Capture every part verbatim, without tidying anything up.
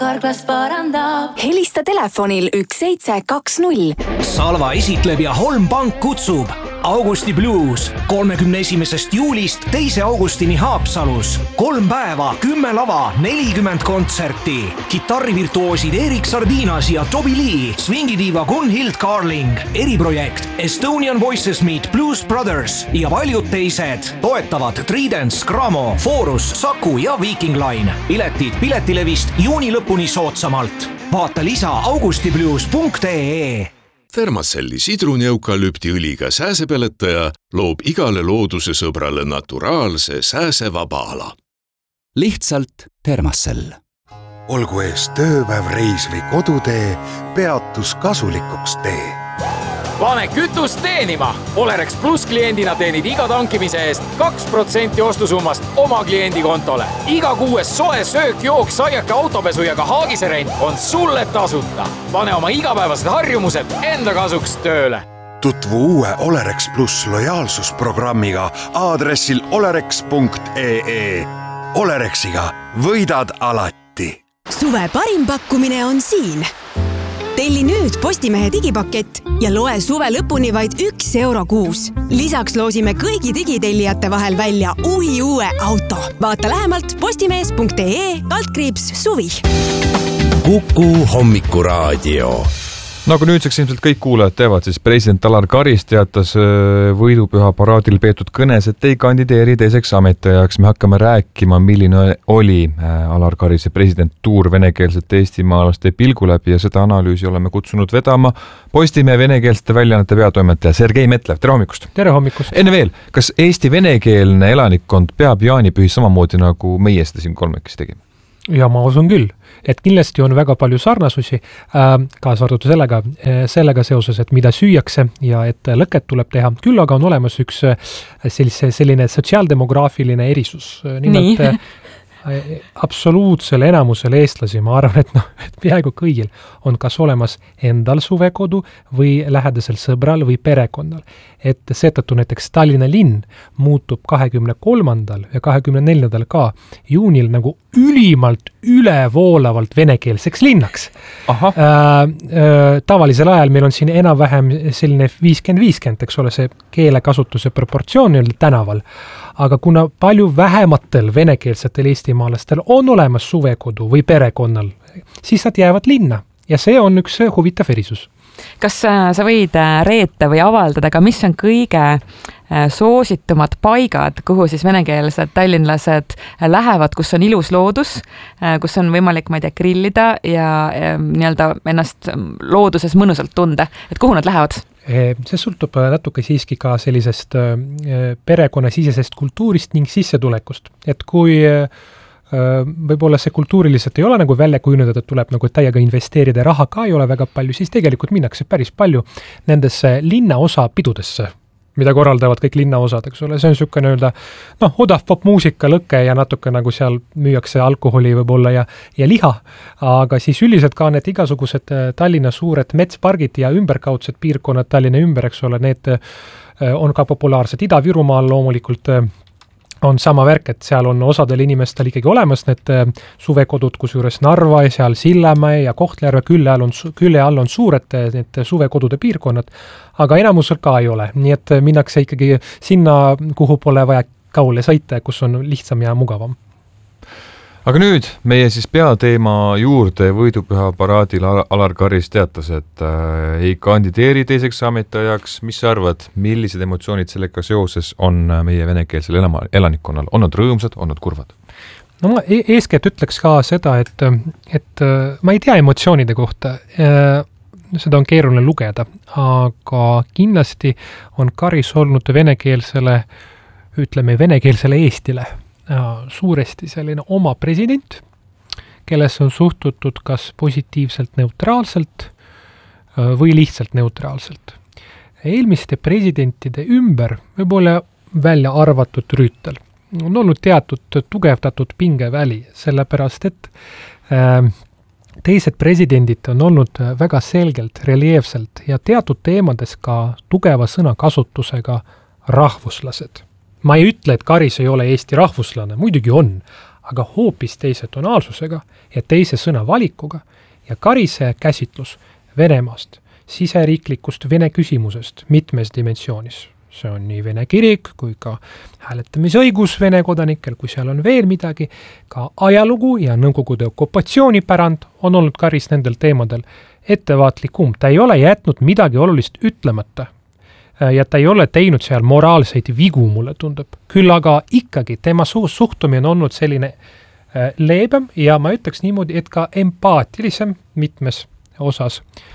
Karklas parandab. Helista telefonil üks seitse kaks null. Salva esitleb ja Holm Pank kutsub. Augusti Blues kolmekümne esimesest juulist teise augustini Haapsalus. Kolm päeva, kümme lava, nelikümmend kontserti. Kitarrivirtuoosid Erik Sardinas ja Toby Lee, swingidiiva Gunhild Carling, eriprojekt Estonian Voices Meet Blues Brothers ja paljud teised. Toetavad Tridents, Gramo, Forus, Saku ja Viking Line. Piletid Piletilevist juuni lõpuni soodsamalt. Vaata lisa augustiblues punkt ee. Thermacelli sidruneukalüptiõliga sääsepeletaja loob igale looduse sõbrale naturaalse sääsevaba ala. Lihtsalt Thermacell. Olgu ees tööpäev, reis või kodutee, peatus kasulikuks tee. Pane kütust teenima! Olerex Plus kliendina teenid iga tankimise eest kaks protsenti ostusummast oma kliendi kontole. Iga kuues soe söök, jook, saiake, autopesu ja ka haagiserent on sulle tasuta. Pane oma igapäevased harjumused enda kasuks tööle. Tutvu uue Olerex Plus lojaalsusprogrammiga aadressil olerex punkt ee. Olerexiga võidad alati. Suve parim pakkumine on siin. Telli nüüd Postimehe digipakett ja loe suve lõpuni vaid üks euro kuus. Lisaks loosime kõigi digitellijate vahel välja uhi uue auto. Vaata lähemalt postimees punkt ee kaldkriips suvi. Kuku hommikuraadio. Nagu nüüdseks ilmselt kõik kuulajad teevad, siis president Alar Karis teatas võidupüha paraadil peetud kõnes, et ei kandideeri teiseks ametiajaks. Me hakkame rääkima, milline oli Alar Karise presidentuur venekeelsete eestimaalaste pilgu läbi ja seda analüüsi oleme kutsunud vedama Postimehe venekeelsete väljaannete peatoimetaja Sergei Metlev. Tere hommikust! Tere hommikust! Enne veel, kas Eesti venekeelne elanikkond peab jaanipühi samamoodi nagu meie seda siin kolmekesi tegime? Ja ma usun küll, et kindlasti on väga palju sarnasusi, äh, kaasa arvatud sellega, sellega seoses, et mida süüakse ja et lõket tuleb teha. Küll aga on olemas üks sellise, selline sotsiaaldemograafiline erisus. Nimelt Nii. absoluutsel enamusel eestlasi, ma arvan, et, no, et peaaegu kõigil on kas olemas endal suvekodu või lähedasel sõbral või perekonnal. Et seetõttu näiteks Tallinna linn muutub kahekümne kolmandal ja kahekümne neljandal ka juunil nagu ülimalt ülevoolavalt venekeelseks linnaks. Aha. Äh, äh, tavalisel ajal meil on siin enam vähem selline viiskümmend viiskümmend, eks ole, see keelekasutuse proportsioon tänaval. Aga kuna palju vähematel venekeelsetel eestimaalastel on olemas suvekodu või perekonnal, siis nad jäävad linna ja see on üks huvitav erisus. Kas sa võid reeta või avaldada, aga mis on kõige soositumad paigad, kuhu siis venekeelsed tallinlased lähevad, kus on ilus loodus, kus on võimalik, ma ei tea, grillida ja nii-öelda ennast looduses mõnusalt tunda, et kuhu nad lähevad? See sõltub natuke siiski ka sellisest perekonnasisesest kultuurist ning sissetulekust. Et kui võib-olla see kultuuriliselt ei ole nagu välja kujunenud, et tuleb nagu täiega investeerida, raha ka ei ole väga palju, siis tegelikult minnakse päris palju nendesse linnaosa pidudesse, mida korraldavad kõik linnaosad, eks ole. See on niisugune öelda, noh, odav popmuusika lõke ja natuke nagu seal müüakse alkoholi võib-olla ja, ja liha, aga siis üldiselt ka need igasugused Tallinna suured metspargid ja ümberkaudsed piirkonnad Tallinna ümber, eks ole, need on ka populaarsed. Ida-Virumaal loomulikult on sama värk, et seal on osadel inimestel ikkagi olemas need suvekodud, kusjuures Narva ja seal Sillamäe ja Kohtla-Järve külle all on, külle all on suured need suvekodude piirkonnad, aga enamusel ka ei ole. Nii et minnakse ikkagi sinna, kuhu pole vaja kaule sõita, kus on lihtsam ja mugavam. Aga nüüd meie siis peateema juurde võidupüha paraadil Alar Karis teatas, et äh, ei kandideeri teiseks ametiajaks. Mis sa arvad, millised emotsioonid sellega seoses on meie venekeelsel elanikkonnal? On nad rõõmsad, on nad kurvad? No ma eeskätt ütleks ka seda, et, et ma ei tea emotsioonide kohta. Seda on keeruline lugeda, aga kindlasti on Karis olnud venekeelsele, ütleme venekeelsele Eestile suuresti selline oma president, kellesse on suhtutud kas positiivselt neutraalselt või lihtsalt neutraalselt. Eelmiste presidentide ümber võib-olla välja arvatud Rüütel on olnud teatud tugevdatud pingeväli, sellepärast et teised presidendid on olnud väga selgelt, reljeefselt ja teatud teemades ka tugeva sõnakasutusega rahvuslased. Ma ei ütle, et Karis ei ole Eesti rahvuslane, muidugi on, aga hoopis teise tonaalsusega ja teise sõnavalikuga ja Karise käsitlus Venemaast, siseriiklikust Vene küsimusest mitmes dimensioonis. See on nii Vene kirik kui ka hääletamisõigus Vene kodanikel, kui seal on veel midagi, ka ajalugu ja Nõukogude okupatsioonipärand on olnud Karis nendel teemadel ettevaatlikum. Ta ei ole jätnud midagi olulist ütlemata ja ta ei ole teinud seal moraalseid vigu, mulle tundub. Küll aga ikkagi tema suhtumine on olnud selline leebem ja ma ütleks niimoodi, et ka empaatilisem mitmes osas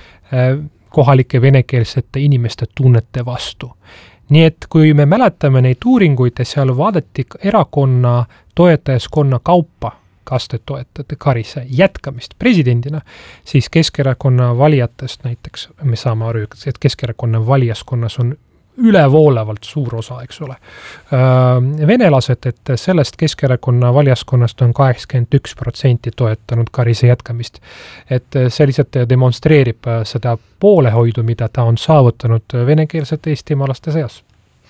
kohalike venekeelsete inimeste tunnete vastu. Nii et kui me mäletame neid uuringuid ja seal vaadati erakonna toetajaskonna kaupa, kas te toetate Karise jätkamist presidendina, siis Keskerakonna valijatest näiteks, me saame aru, et Keskerakonna valijaskonnas on ülevoolevalt suur osa, eks ole. Venelased, et sellest Keskerakonna valijaskonnast on kaheksakümmend üks protsenti toetanud Karise jätkamist. Et see lihtsalt demonstreerib seda poolehoidu, mida ta on saavutanud venekeelsete eestimaalaste seas.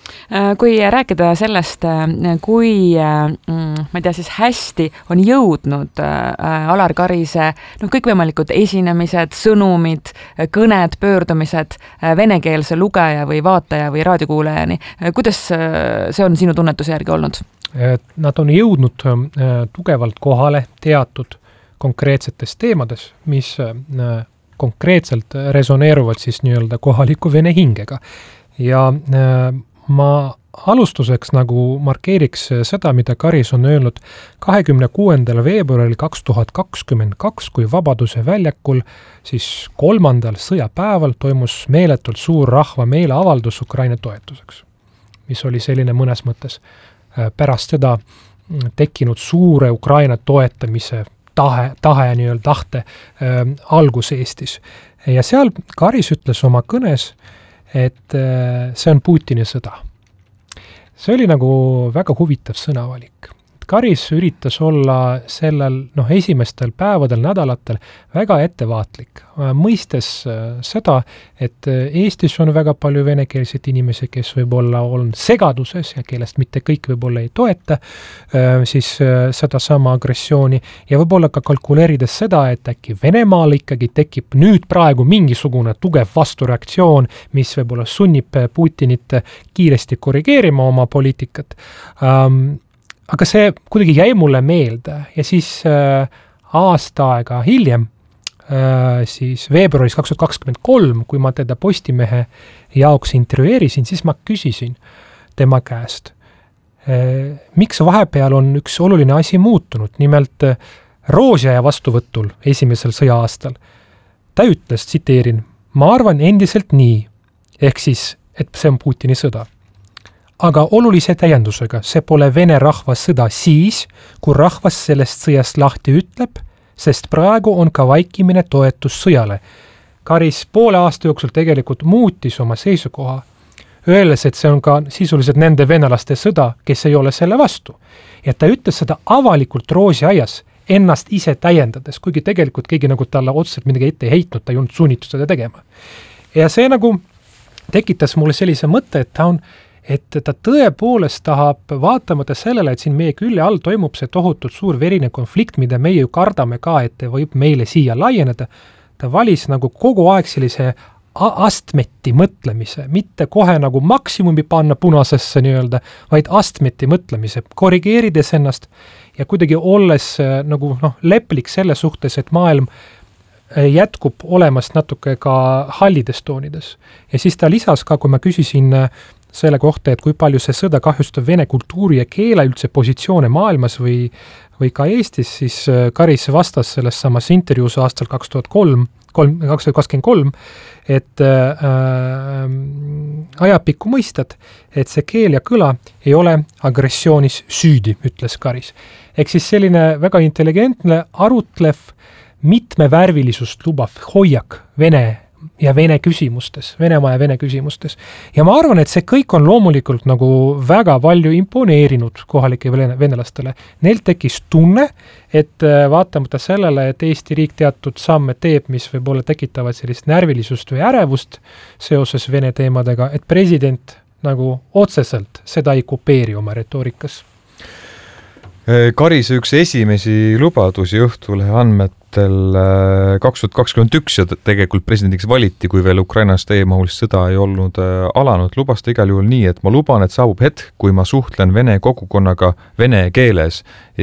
Kui rääkida sellest, kui ma ei tea, siis hästi on jõudnud Alar Karise no, kõikvõimalikud esinemised, sõnumid, kõned, pöördumised venekeelse lugeja või vaataja või raadiokuulajani. Kuidas see on sinu tunnetuse järgi olnud? Nad on jõudnud tugevalt kohale teatud konkreetsetes teemades, mis konkreetselt resoneeruvad siis nii-öelda kohaliku vene hingega. Ja ma alustuseks nagu markeeriks seda, mida Karis on öelnud kahekümne kuuendal veebruaril kaks tuhat kakskümmend kaks, kui Vabaduse väljakul siis kolmandal sõjapäeval toimus meeletult suur rahva meeleavaldus Ukraina toetuseks, mis oli selline mõnes mõttes pärast seda tekkinud suure Ukraina toetamise tahe, tahe nii-öelda tahte äh, algus Eestis. Ja seal Karis ütles oma kõnes, et see on Putini sõda. See oli nagu väga huvitav sõnavalik. Karis üritas olla sellel noh, esimestel päevadel, nädalatel väga ettevaatlik, mõistes seda, et Eestis on väga palju venekeelseid inimesi, kes võib-olla on segaduses ja kellest mitte kõik võib-olla ei toeta siis seda sama agressiooni ja võib-olla ka kalkuleerides seda, et äkki Venemaal ikkagi tekib nüüd praegu mingisugune tugev vastureaktsioon, mis võib-olla sunnib Putinit kiiresti korrigeerima oma poliitikat. Um, Aga see kuidagi jäi mulle meelde ja siis äh, aasta aega hiljem, äh, siis veebruaris kaks tuhat kakskümmend kolm, kui ma teda Postimehe jaoks intervjueerisin, siis ma küsisin tema käest, äh, miks vahepeal on üks oluline asi muutunud, nimelt äh, Roosjaja vastuvõtul esimesel sõja-aastal. Ta ütles, tsiteerin, ma arvan endiselt nii, ehk siis, et see on Putini sõda. Aga olulise täiendusega, see pole Vene rahva sõda siis, kui rahvas sellest sõjast lahti ütleb, sest praegu on ka vaikimine toetus sõjale. Karis poole aasta jooksul tegelikult muutis oma seisukoha, öeldes, et see on ka sisuliselt nende venelaste sõda, kes ei ole selle vastu. Ja ta ütles seda avalikult Roosjaias, ennast ise täiendades, kuigi tegelikult keegi nagu talle otseselt midagi ette ei heitnud, ta ei olnud sunnitud seda tegema. Ja see nagu tekitas mulle sellise mõtte, et ta on et ta tõepoolest tahab vaatamata sellele, et siin meie külje all toimub see tohutult suur verine konflikt, mida meie ju kardame ka, et võib meile siia laieneda, ta valis nagu kogu aeg sellise astmeti mõtlemise, mitte kohe nagu maksimumi panna punasesse nii-öelda, vaid astmeti mõtlemise, korrigeerides ennast ja kuidagi olles nagu noh, leplik selle suhtes, et maailm jätkub olemast natuke ka hallides toonides. Ja siis ta lisas ka, kui ma küsisin selle kohta, et kui palju see sõda kahjustab vene kultuuri ja keele üldse positsioone maailmas või, või ka Eestis, siis Karis vastas selles samas intervjuus aastal kaks tuhat kolm, kaks tuhat kakskümmend kolm, et äh, ajapikku mõistad, et see keel ja kõla ei ole agressioonis süüdi, ütles Karis. Ehk siis selline väga intelligentne, arutlev, mitmevärvilisust lubav hoiak vene ja vene küsimustes, Venemaa ja vene küsimustes. Ja ma arvan, et see kõik on loomulikult nagu väga palju imponeerinud kohalike venelastele. Neil tekkis tunne, et vaatamata sellele, et Eesti riik teatud samme teeb, mis võib-olla tekitavad sellist närvilisust või ärevust seoses vene teemadega, et president nagu otseselt seda ei kopeeri oma retoorikas. Karise üks esimesi lubadusi Õhtulehe andmetel kaks tuhat kakskümmend üks ja tegelikult presidendiks valiti, kui veel Ukrainas täiemahulist sõda ei olnud alanud, lubas ta igal juhul nii, et ma luban, et saabub hetk, kui ma suhtlen vene kogukonnaga vene keeles.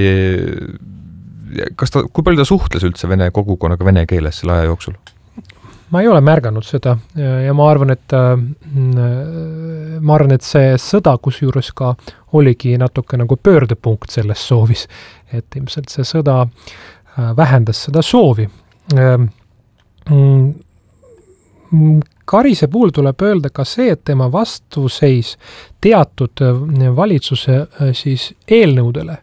Kas ta, kui palju ta suhtles üldse vene kogukonnaga vene keeles selle aja jooksul? Ma ei ole märganud seda ja ma arvan, et ma arvan, et see sõda, kus juures ka oligi natuke nagu pöördepunkt selles soovis, et ilmselt see sõda vähendas seda soovi. Karise puhul tuleb öelda ka see, et tema vastuseis teatud valitsuse siis eelnõudele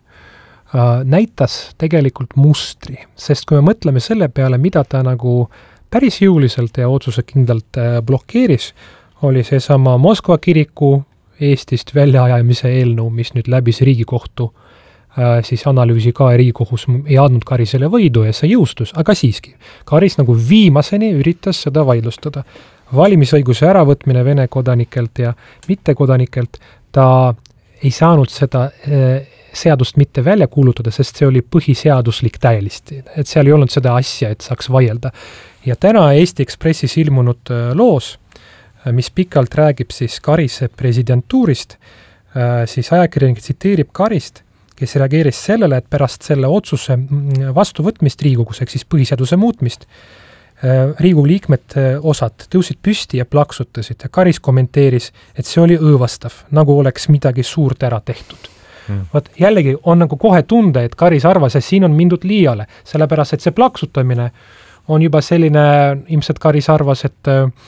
näitas tegelikult mustri, sest kui me mõtleme selle peale, mida ta nagu päris jõuliselt ja otsusekindlalt blokeeris, oli see sama Moskva kiriku Eestist väljaajamise eelnõu, mis nüüd läbis Riigikohtu siis analüüsi ka Riigikohus ei andnud Karisele võidu ja see jõustus, aga siiski. Karis nagu viimaseni üritas seda vaidlustada. Valimisõiguse äravõtmine Vene kodanikelt ja mittekodanikelt, ta ei saanud seda seadust mitte välja kuulutada, sest see oli põhiseaduslik täielisti. Et seal ei olnud seda asja, et saaks vaielda. Ja täna Eesti Ekspressis ilmunud loos, mis pikalt räägib siis Karise presidentuurist, siis ajakirjanik tsiteerib Karist, kes reageeris sellele, et pärast selle otsuse vastuvõtmist Riigikogus, ehk siis põhiseaduse muutmist, Riigikogu liikmed osad tõusid püsti ja plaksutasid ja Karis kommenteeris, et see oli õõvastav, nagu oleks midagi suurt ära tehtud. Hmm. Vaat jällegi on nagu kohe tunde, et Karis arvas, et siin on mindud liiale, sellepärast, et see plaksutamine on juba selline, ilmselt Karis arvas, et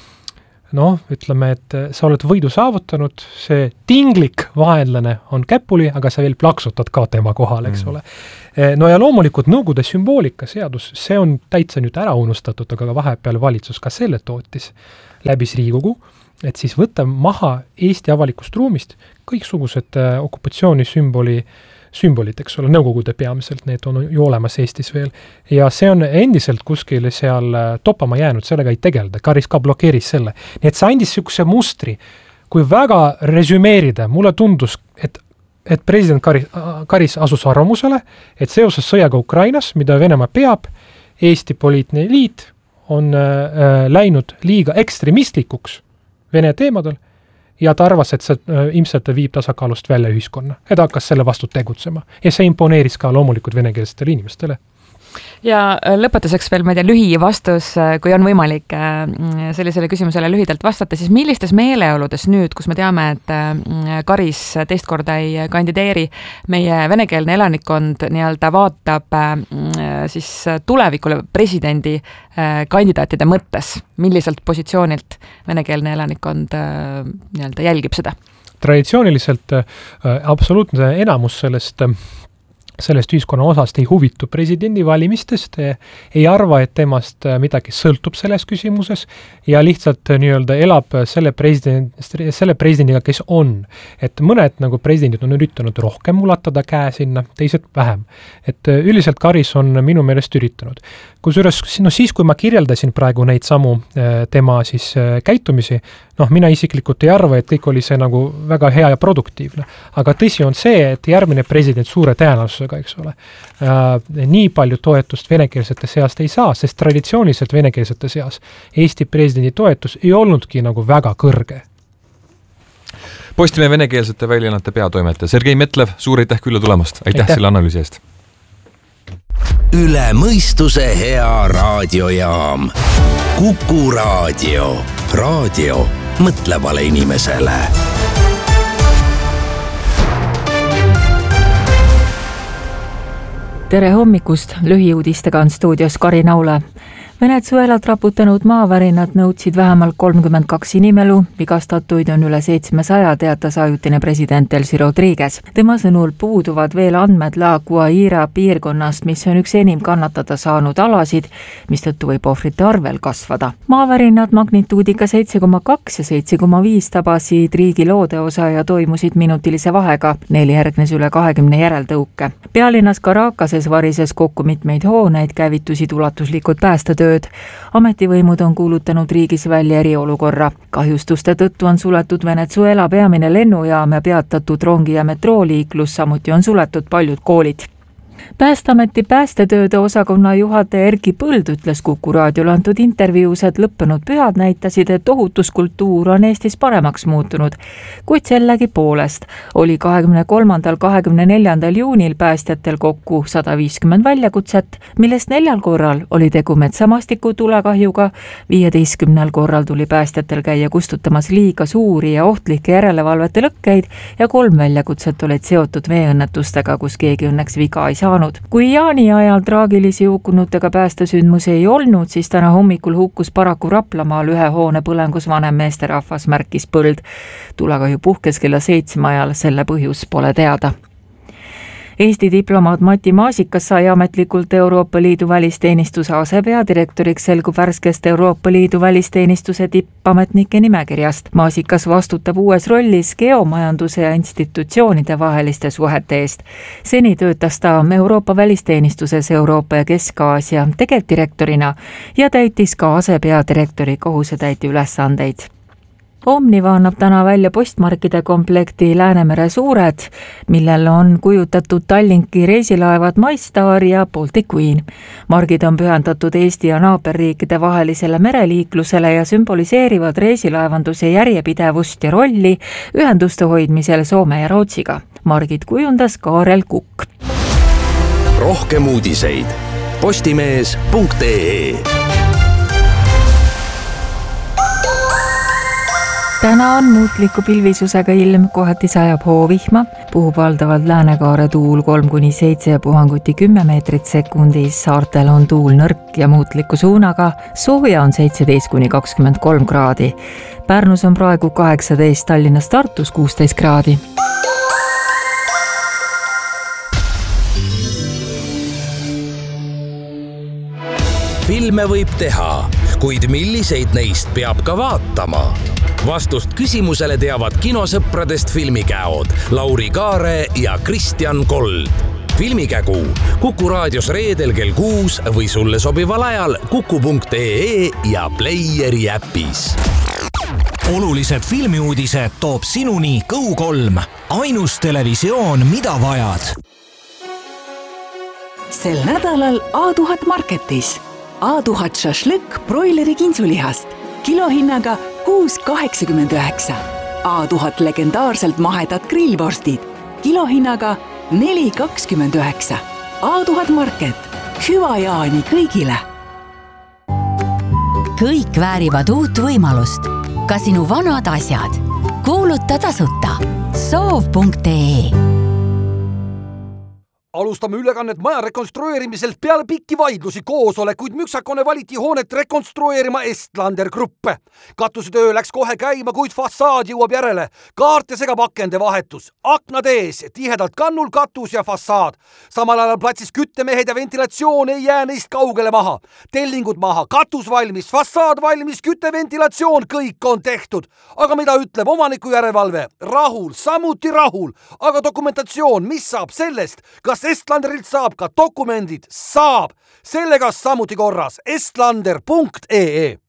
noh, ütleme, et sa oled võidu saavutanud, see tinglik vaenlane on käpuli, aga sa veel plaksutad ka tema kohal, eks mm. ole. No ja loomulikult Nõukogude sümboolika seadus, see on täitsa nüüd ära unustatud, aga vahepeal valitsus ka selle tootis läbis Riigikogu, et siis võtta maha Eesti avalikust ruumist kõiksugused okupatsiooni sümboli sümbolid, eks ole, Nõukogude peamiselt, need on ju olemas Eestis veel. Ja see on endiselt kuskil seal topama jäänud, sellega ei tegelda. Karis ka blokeeris selle. Nii et see andis sükse mustri. Kui väga resümeerida, mulle tundus, et, et president Karis, Karis asus arvamusele, et seoses sõjaga Ukrainas, mida Venemaa peab, Eesti poliitiline liit on äh, läinud liiga ekstremistlikuks Vene teemadel, ja ta arvas, et see ilmselt viib tasakaalust välja ühiskonna. Ja ta hakkas selle vastu tegutsema. Ja see imponeeris ka loomulikult venekeelsetele inimestele. Ja lõpetuseks veel, ma ei tea, lühi vastus, kui on võimalik sellisele küsimusele lühidalt vastata, siis millistes meeleoludes nüüd, kus me teame, et Karis teist korda ei kandideeri, meie venekeelne elanikkond nii-öelda vaatab siis tulevikule presidendi kandidaatide mõttes, milliselt positsioonilt venekeelne elanikkond nii-öelda jälgib seda? Traditsiooniliselt absoluutne enamus sellest sellest ühiskonna osast ei huvitu presidendi valimistest, ei arva, et temast midagi sõltub selles küsimuses ja lihtsalt nii-öelda elab selle, president, selle presidendiga, kes on. Et mõned nagu presidendid on üritanud rohkem ulatada käe sinna, teised vähem. Et üldiselt Karis on minu meelest üritanud. Kusjuures no siis, kui ma kirjeldasin praegu neid samu tema siis käitumisi, noh, mina isiklikult ei arva, et kõik oli see nagu väga hea ja produktiivne. Aga tõsi on see, et järgmine president suure tõenäosusega, eks ole, äh, nii palju toetust venekeelsete seast ei saa, sest traditsiooniliselt venekeelsete seas Eesti presidendi toetus ei olnudki nagu väga kõrge. Postimehe venekeelsete väljaannete peatoimetaja Sergei Metlev, suur aitäh külla tulemast. Aitäh, aitäh. Selle analüüsi eest. Üle mõistuse hea raadiojaam. Kuku raadio. Raadio mõtlevale inimesele. Tere hommikust, lühiuudistega on stuudios Kari Naula. Venezuelat raputanud maavärinad nõudsid vähemalt kolmkümmend kaks inimelu, vigastatuid on üle seitsmesaja, teatas ajutine president Delcy Rodriguez. Tema sõnul puuduvad veel andmed La Guaira piirkonnast, mis on üks enim kannatada saanud alasid, mis tõttu võib ohvrite arvel kasvada. Maavärinad magnituudiga seitse koma kaks ja seitse koma viis tabasid riigi loodeosa ja toimusid minutilise vahega, neil järgnes üle kahekümne järeltõuke. Pealinnas Caracases varises kokku mitmeid hooneid, käivitusid ulatuslikud päästetööd päästetööd. Ametivõimud on kuulutanud riigis välja eriolukorra. Kahjustuste tõttu on suletud Venezuela peamine lennujaam ja peatatud rongi- ja metrooliiklus, samuti on suletud paljud koolid. Päästeameti päästetööde osakonna juhataja Erki Põld ütles Kuku raadiole antud intervjuus, et lõppenud pühad näitasid, et ohutuskultuur on Eestis paremaks muutunud, kuid sellegi poolest oli kahekümne kolmandal kahekümne neljandal juunil päästjatel kokku sada viiskümmend väljakutset, millest neljal korral oli tegu metsamastiku tulekahjuga, viieteistkümnel korral tuli päästjatel käia kustutamas liiga suuri ja ohtlikke järelevalvete lõkkeid ja kolm väljakutset olid seotud veeõnnetustega, kus keegi õnneks viga ei saanud. Kui jaani ajal traagilisi hukkunutega päästesündmusi ei olnud, siis täna hommikul hukkus paraku Raplamaal ühe hoone põlengus vanem meesterahvas, märkis Põld. Tulekahju puhkes kella seitsme ajal, selle põhjus pole teada. Eesti diplomaat Mati Maasikas sai ametlikult Euroopa Liidu välisteenistuse asepeadirektoriks, selgub värskest Euroopa Liidu välisteenistuse tippametnike nimekirjast. Maasikas vastutab uues rollis geomajanduse ja institutsioonide vaheliste suhete eest. Seni töötas ta Euroopa välisteenistuses Euroopa ja Kesk-Aasia tegevdirektorina ja täitis ka asepeadirektori kohusetäitja ülesandeid. Omniva annab täna välja postmarkide komplekti Läänemere suured, millel on kujutatud Tallinki reisilaevad MyStar ja Baltic Queen. Margid on pühendatud Eesti ja naaberriikide vahelisele mereliiklusele ja sümboliseerivad reisilaevanduse järjepidevust ja rolli ühenduste hoidmisel Soome ja Rootsiga. Margid kujundas Kaarel Kukk. Rohkem uudiseid postimees punkt ee. Täna on muutliku pilvisusega ilm, kohati sajab hoovihma, puhub valdavalt läänekaare tuul kolm kuni seitse ja puhanguti kümme meetrit sekundis, saartel on tuul nõrk ja muutliku suunaga, sooja on seitseteist kuni kakskümmend kolm kraadi. Pärnus on praegu kaheksateist, Tallinnas Tartus kuusteist kraadi. Filme võib teha, kuid milliseid neist peab ka vaatama? Vastust küsimusele teavad kinosõpradest filmikäod Lauri Kaare ja Kristjan Kold. Filmikägu Kuku raadios reedel kell kuus või sulle sobival ajal kuku punkt ee ja Playeri äpis. Olulised filmiuudised toob sinuni Go kolm. Ainus televisioon, mida vajad. Sel nädalal A tuhat marketis. A tuhat šašlõkk broileri kintsulihast. Kilohinnaga kuus kaheksakümmend üheksa. A tuhat legendaarselt mahedad grillvorstid. Kilohinnaga neli kakskümmend üheksa. A tuhat market. Hüva jaani kõigile. Kõik väärivad uut võimalust. Ka sinu vanad asjad. Kuuluta tasuta. soov punkt ee. Alustame ülekannet maja rekonstrueerimiselt peale pikki vaidlusi koosolekuid müksakone valiti hoonet rekonstrueerima Estlander Gruppe. Katusetöö läks kohe käima, kuid fassaad jõuab järele. Kaart ja segapakende vahetus. Aknad ees, tihedalt kannul katus ja fassaad. Samal ajal platsis küttemehed ja ventilatsioon ei jää neist kaugele maha. Tellingud maha, katus valmis, fassaad valmis, kütteventilatsioon, kõik on tehtud. Aga mida ütleb omaniku järelevalve? Rahul, samuti rahul. Aga dokumentatsioon, mis saab sellest? Kas Estlanderilt saab ka dokumendid? Saab! Sellega samuti korras. Estlander punkt ee.